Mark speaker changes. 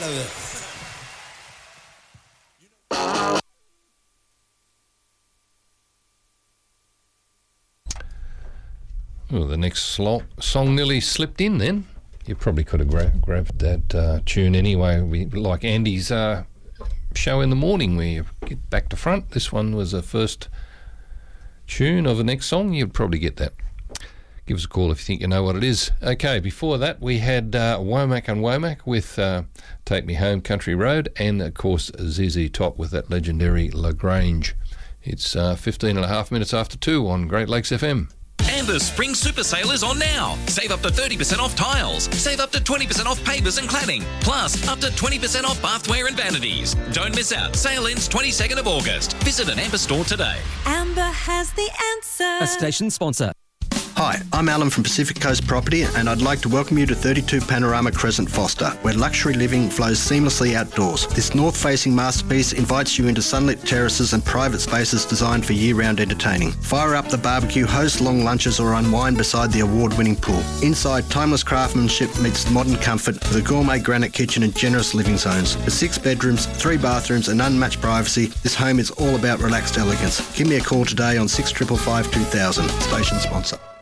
Speaker 1: Well, the next song nearly slipped in then. You probably could have grabbed that tune anyway. Like Andy's show in the morning where you get back to front. This one was the first tune of the next song. You'd probably get that. Give us a call if you think you know what it is. Okay, before that we had Womack and Womack with Take Me Home Country Road, and of course ZZ Top with that legendary LaGrange. It's 15 and a half minutes after 2 on Great Lakes FM.
Speaker 2: Amber's Spring Super Sale is on now. Save up to 30% off tiles. Save up to 20% off pavers and cladding. Plus, up to 20% off bathware and vanities. Don't miss out. Sale ends 22nd of August. Visit an Amber store today.
Speaker 3: Amber has the answer.
Speaker 4: A station sponsor.
Speaker 5: Hi, I'm Alan from Pacific Coast Property, and I'd like to welcome you to 32 Panorama Crescent Foster, where luxury living flows seamlessly outdoors. This north-facing masterpiece invites you into sunlit terraces and private spaces designed for year-round entertaining. Fire up the barbecue, host long lunches, or unwind beside the award-winning pool. Inside, timeless craftsmanship meets modern comfort with a gourmet granite kitchen and generous living zones. With 6 bedrooms, 3 bathrooms, and unmatched privacy, this home is all about relaxed elegance. Give me a call today on 6555 2000. Station sponsor.